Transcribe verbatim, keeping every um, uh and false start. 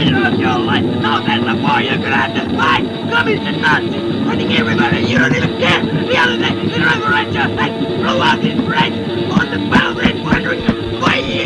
minute of your life. No, that's the war you're gonna have to fight. Commies and Nazis, running everybody. You don't even care. The other day, the Reverend just blew out his brains on the boundary wondering why he